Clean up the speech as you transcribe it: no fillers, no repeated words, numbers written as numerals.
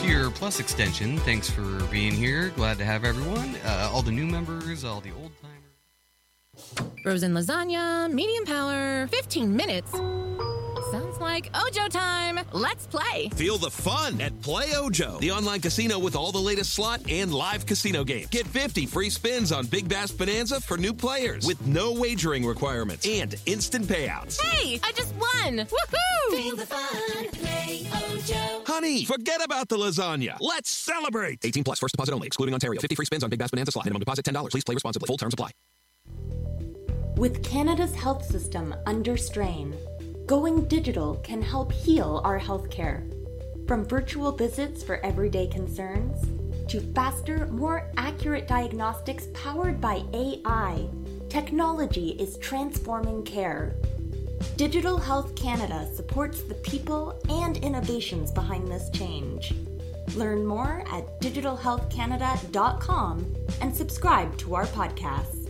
Tier Plus extension. Thanks for being here. Glad to have everyone. All the new members, all the old timers. Frozen lasagna, medium power, 15 minutes. Sounds like Ojo time. Let's play. Feel the fun at Play Ojo, the online casino with all the latest slot and live casino games. Get 50 free spins on Big Bass Bonanza for new players with no wagering requirements and instant payouts. Hey, I just won. Woohoo! Feel the fun. Play Ojo. Honey, forget about the lasagna. Let's celebrate. 18 plus, first deposit only, excluding Ontario. 50 free spins on Big Bass Bonanza slot. Minimum deposit $10. Please play responsibly. Full terms apply. With Canada's health system under strain, going digital can help heal our healthcare. From virtual visits for everyday concerns, to faster, more accurate diagnostics powered by AI, technology is transforming care. Digital Health Canada supports the people and innovations behind this change. Learn more at digitalhealthcanada.com and subscribe to our podcast.